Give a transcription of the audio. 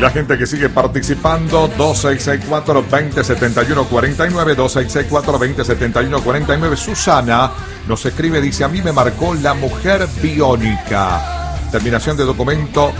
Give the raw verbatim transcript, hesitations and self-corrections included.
La gente que sigue participando, dos seis seis cuatro, dos cero siete uno cuatro nueve, dos seis seis cuatro, dos cero siete uno cuatro nueve. Susana nos escribe, dice, a mí me marcó La Mujer Biónica. Terminación de documento